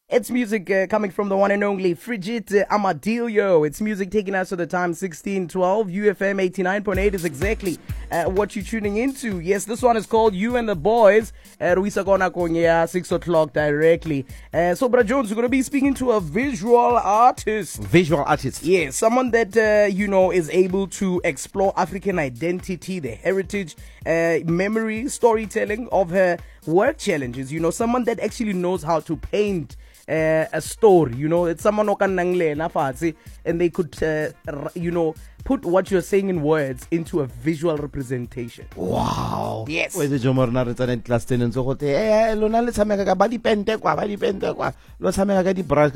It's music coming from the one and only Frigid Amadillo. It's music taking us to the time 1612. UFM 89.8 is exactly what you're tuning into. Yes, this one is called You and the Boys. Ruisa Kona Konya, 6 o'clock directly. So, Brad Jones, we're going to be speaking to a visual artist. Visual artist. Yes, someone that, is able to explore African identity, the heritage, memory, storytelling of her work challenges. Someone that actually knows how to paint a story. It's someone who can and they could, put what you're saying in words into a visual representation. Wow. Yes. Where the Jomorna return class 10 and so lona le tshameka ka ba dipente kwa lo tshameka ka di brush